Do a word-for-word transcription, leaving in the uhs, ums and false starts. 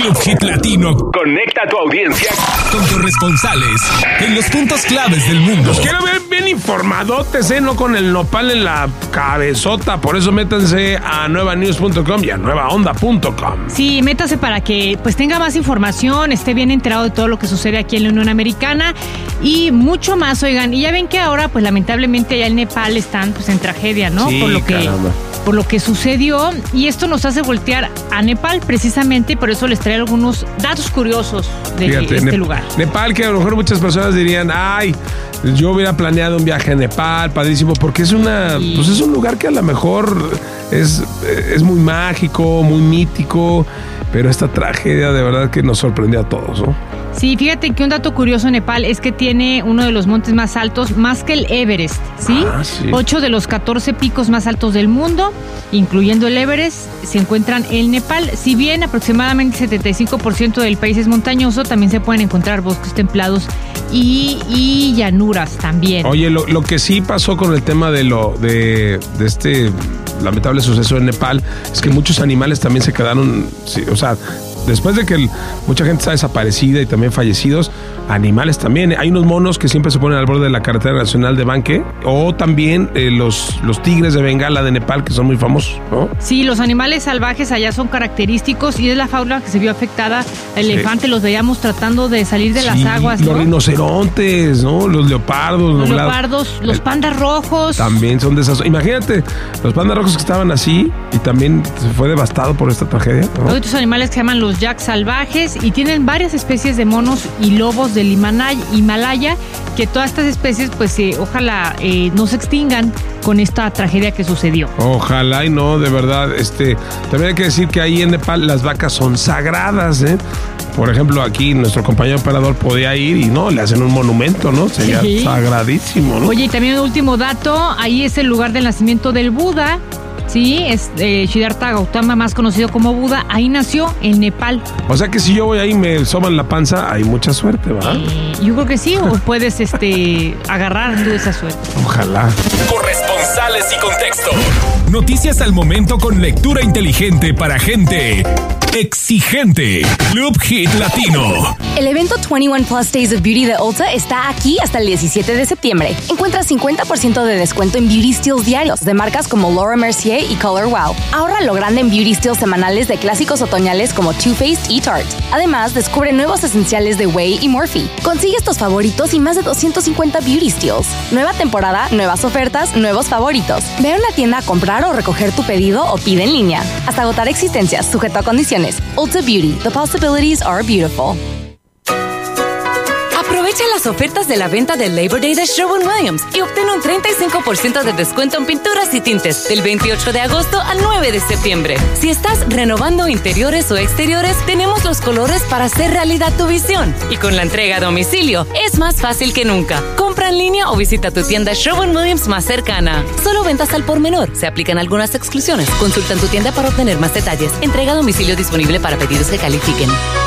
Club Hit Latino conecta a tu audiencia con corresponsales en los puntos claves del mundo. Los quiero ver bien informadotes, ¿eh? No con el nopal en la cabezota. Por eso métanse a nueva news punto com y a nueva onda punto com. Sí, métase para que pues tenga más información, esté bien enterado de todo lo que sucede aquí en la Unión Americana y mucho más, oigan. Y ya ven que ahora, pues lamentablemente allá en Nepal están pues en tragedia, ¿no? Sí, por lo que caramba. por lo que sucedió, y esto nos hace voltear a Nepal precisamente, por eso les traigo algunos datos curiosos de Fíjate, este Nep- lugar. Nepal, que a lo mejor muchas personas dirían, ay, yo hubiera planeado un viaje a Nepal, padrísimo, porque es una, Sí. pues es un lugar que a lo mejor es, es muy mágico, muy mítico, pero esta tragedia de verdad que nos sorprendió a todos, ¿no? Sí, fíjate que un dato curioso en Nepal es que tiene uno de los montes más altos, más que el Everest, ¿sí? Ah, sí. Ocho de los catorce picos más altos del mundo, incluyendo el Everest, se encuentran en Nepal. Si bien aproximadamente setenta y cinco por ciento del país es montañoso, también se pueden encontrar bosques templados y, y llanuras también. Oye, lo, lo que sí pasó con el tema de lo de, de este lamentable suceso en Nepal es que muchos animales también se quedaron, sí, o sea, después de que el, mucha gente está desaparecida y también fallecidos, animales también. Hay unos monos que siempre se ponen al borde de la carretera nacional de Banque, o también eh, los, los tigres de Bengala de Nepal, que son muy famosos, ¿no? Sí, los animales salvajes allá son característicos y es la fauna que se vio afectada. El Sí. elefante los veíamos tratando de salir de las Sí, aguas, los ¿no? rinocerontes, ¿no? Los leopardos, Los nublados. leopardos, los El- pandas rojos. También son de esas. Imagínate, los pandas rojos que estaban así y también se fue devastado por esta tragedia, ¿no? Hay otros animales que se llaman los yaks salvajes y tienen varias especies de monos y lobos del Himalaya, Himalaya que todas estas especies, pues eh, ojalá eh, no se extingan con esta tragedia que sucedió. Ojalá y no, de verdad. Este, también hay que decir que ahí en Nepal las vacas son sagradas, ¿eh? Por ejemplo, aquí nuestro compañero operador podía ir y no, le hacen un monumento, ¿no? Sería Sí. sagradísimo, ¿no? Oye, y también un último dato, ahí es el lugar del nacimiento del Buda. Sí, es eh, Siddhartha Gautama, más conocido como Buda, ahí nació en Nepal. O sea que si yo voy ahí y me soban la panza, hay mucha suerte, ¿verdad? Eh, yo creo que sí, o puedes este agarrar tú esa suerte. Ojalá. Corresponsales y contexto. Noticias al momento con lectura inteligente para gente exigente. Club Hit Latino. El evento veintiuno Plus Days of Beauty de Ulta está aquí hasta el diecisiete de septiembre. Encuentra cincuenta por ciento de descuento en Beauty Steals diarios de marcas como Laura Mercier y Color Wow. Ahorra lo grande en Beauty Steals semanales de clásicos otoñales como Too Faced y Tarte. Además, descubre nuevos esenciales de Way y Morphe. Consigue estos favoritos y más de doscientos cincuenta Beauty Steals. Nueva temporada, nuevas ofertas, nuevos favoritos. Ve a una tienda a comprar o recoger tu pedido o pide en línea. Hasta agotar existencias, sujeto a condiciones. Ulta Beauty. The possibilities are beautiful. Aprovecha las ofertas de la venta del Labor Day de Sherwin-Williams y obtén un treinta y cinco por ciento de descuento en pinturas y tintes del veintiocho de agosto al nueve de septiembre. Si estás renovando interiores o exteriores, tenemos los colores para hacer realidad tu visión. Y con la entrega a domicilio, es más fácil que nunca. Compra en línea o visita tu tienda Sherwin-Williams más cercana. Solo ventas al por menor. Se aplican algunas exclusiones. Consulta en tu tienda para obtener más detalles. Entrega a domicilio disponible para pedidos que califiquen.